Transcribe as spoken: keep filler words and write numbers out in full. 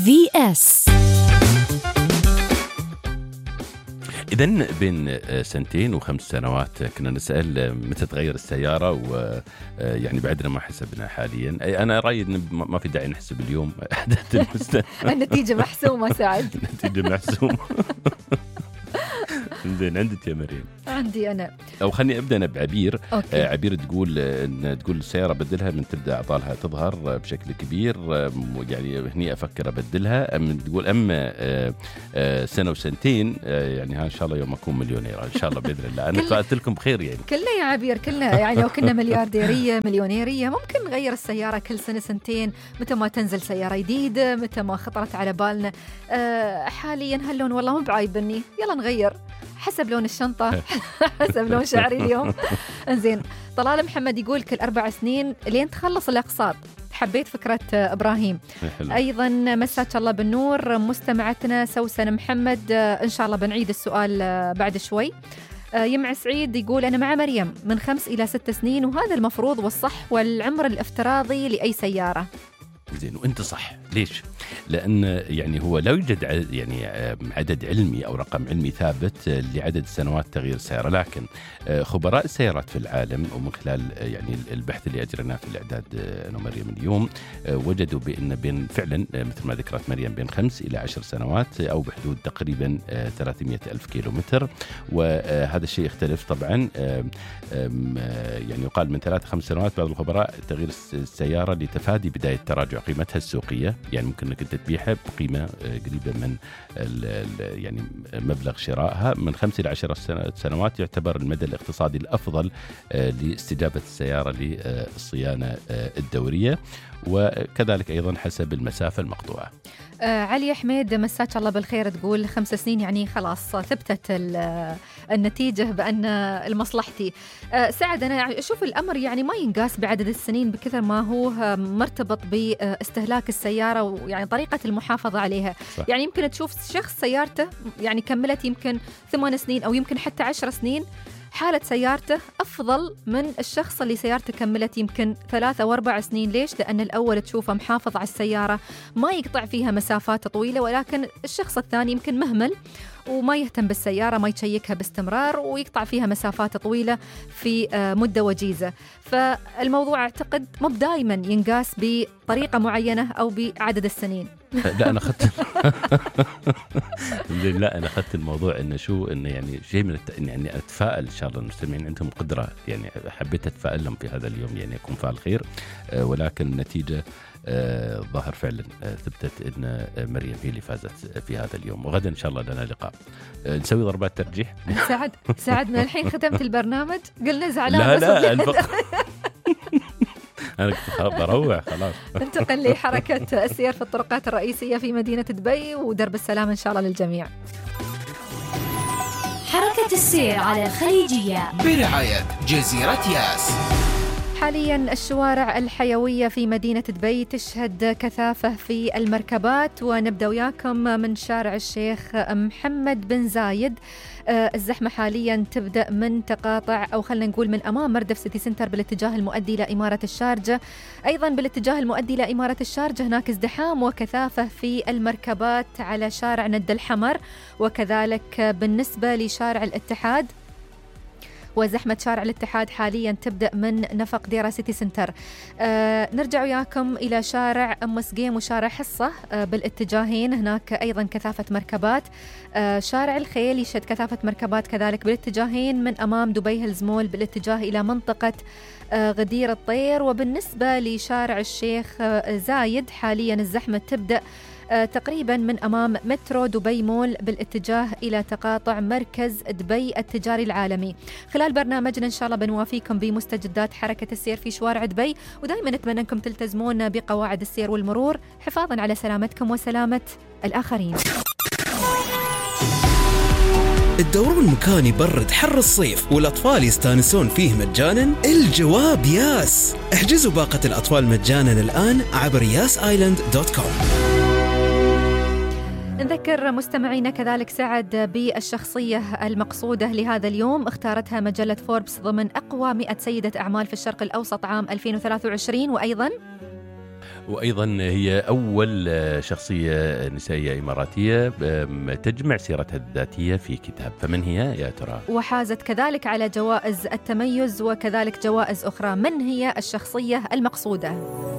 في إس. إذن بين سنتين وخمس سنوات كنا نسأل متى تغير السيارة، ويعني بعدنا ما حسبنا حاليا. أنا رأيي إن ما في داعي نحسب اليوم أحداث المستقبل. النتيجة محسومة سعد. النتيجة محسومة. زين، عندك يا مريم؟ عندي أنا. أو خلني أبدأ أنا بعبير. أوكي. عبير تقول إن تقول السيارة بدلها من تبدأ أعطالها تظهر بشكل كبير، يعني هني أفكر أبدلها. أم تقول أما سنة وسنتين يعني ها إن شاء الله يوم أكون مليونير إن شاء الله بإذن الله. أنا تفائلت لكم بخير يعني. كلنا يا عبير كلنا، يعني لو كنا مليارديرية مليونيرية ممكن نغير السيارة كل سنة سنتين، متى ما تنزل سيارة جديدة، متى ما خطرت على بالنا أه حاليا هاللون والله مو بعايبني، يلا نغير حسب لون الشنطة حسب لون شعري اليوم. انزين، طلال محمد يقول كل أربع سنين لين تخلص الأقساط. حبيت فكرة إبراهيم. أيضا مساك الله بالنور مستمعتنا سوسن محمد. إن شاء الله بنعيد السؤال بعد شوي. يمع سعيد يقول أنا مع مريم من خمس إلى ست سنين، وهذا المفروض والصح والعمر الافتراضي لأي سيارة. زين، وانت صح. ليش؟ لأن يعني هو لا يوجد يعني عدد علمي أو رقم علمي ثابت لعدد سنوات تغيير السيارة، لكن خبراء السيارات في العالم ومن خلال يعني البحث اللي أجرناه في الإعداد أنا ومريم اليوم وجدوا بأن بين فعلا مثل ما ذكرت مريم بين خمس إلى عشر سنوات أو بحدود تقريبا ثلاثمائة ألف كيلومتر. وهذا الشيء يختلف طبعا، يعني يقال من ثلاث خمس سنوات بعض الخبراء تغيير السيارة لتفادي بداية تراجع قيمتها السوقية، يعني ممكن انك انت تبيعها بقيمة قريبة من يعني مبلغ شرائها. من خمس إلى عشر سنوات يعتبر المدى الاقتصادي الأفضل لاستجابة السيارة للصيانة الدورية، وكذلك أيضا حسب المسافة المقطوعة. آه علي حميد مساك الله بالخير تقول خمس سنين يعني خلاص ثبتت النتيجة بأن المصلحتي. آه سعد أنا أشوف الأمر يعني ما ينقاس بعدد السنين بكثر ما هو مرتبط باستهلاك السيارة ويعني طريقة المحافظة عليها. صح. يعني يمكن تشوف شخص سيارته يعني كملت يمكن ثمان سنين أو يمكن حتى عشر سنين، حالة سيارته أفضل من الشخص اللي سيارته كملت يمكن ثلاثة أو أربع سنين. ليش؟ لأن الأول تشوفه محافظ على السيارة ما يقطع فيها مسافات طويلة، ولكن الشخص الثاني يمكن مهمل وما يهتم بالسيارة، ما يشيكها باستمرار ويقطع فيها مسافات طويلة في مدة وجيزة. فالموضوع أعتقد مو دائما ينقاس بطريقة معينة أو بعدد السنين. لا أنا أخذت لا أنا أخذت الموضوع إنه شو إنه يعني شيء من الت... يعني أتفائل إن شاء الله المستمعين عندهم قدرة، يعني حبيت أتفائل لهم في هذا اليوم يعني يكون فعل خير، ولكن النتيجة آه ظاهر فعلا آه ثبتت ان مريم هي اللي فازت في هذا اليوم، وغدا ان شاء الله لنا لقاء آه نسوي ضربات ترجيح. سعد سعد من الحين ختمت البرنامج قلنا زعلان. لا لا الفق... انا كنت بروع خلاص. ننتقل لحركه السير في الطرقات الرئيسيه في مدينه دبي ودرب السلام ان شاء الله للجميع. حركه السير على الخليجيه برعايه جزيره ياس. حالياً الشوارع الحيوية في مدينة دبي تشهد كثافة في المركبات، ونبدأ وياكم من شارع الشيخ محمد بن زايد. الزحمة حالياً تبدأ من تقاطع أو خلنا نقول من أمام مردف سيتي سنتر بالاتجاه المؤدي إلى إمارة الشارجة. أيضاً بالاتجاه المؤدي إلى إمارة الشارجة هناك ازدحام وكثافة في المركبات على شارع ند الحمر، وكذلك بالنسبة لشارع الاتحاد وزحمة شارع الاتحاد حاليا تبدأ من نفق ديرة سيتي سنتر. آه نرجع وياكم إلى شارع أم سقيم وشارع حصة آه بالاتجاهين، هناك أيضا كثافة مركبات. آه شارع الخيل يشهد كثافة مركبات كذلك بالاتجاهين من أمام دبي هيلز مول بالاتجاه إلى منطقة آه غدير الطير. وبالنسبة لشارع الشيخ آه زايد حاليا الزحمة تبدأ آه تقريبا من أمام مترو دبي مول بالاتجاه إلى تقاطع مركز دبي التجاري العالمي. خلال برنامجنا إن شاء الله بنوافيكم بمستجدات حركة السير في شوارع دبي، ودائما نتمنى أنكم تلتزمون بقواعد السير والمرور حفاظا على سلامتكم وسلامة الآخرين. الدورون مكان يبرد حر الصيف والأطفال يستانسون فيه مجانا؟ الجواب ياس. احجزوا باقة الأطفال مجانا الآن عبر ياس آيلاند دوت كوم. نذكر مستمعينا كذلك سعد بالشخصية المقصودة لهذا اليوم، اختارتها مجلة فوربس ضمن أقوى مئة سيدة أعمال في الشرق الأوسط عام ألفين وثلاثة وعشرين. وأيضا وأيضا هي أول شخصية نسائية إماراتية تجمع سيرتها الذاتية في كتاب. فمن هي يا ترى؟ وحازت كذلك على جوائز التميز وكذلك جوائز أخرى. من هي الشخصية المقصودة؟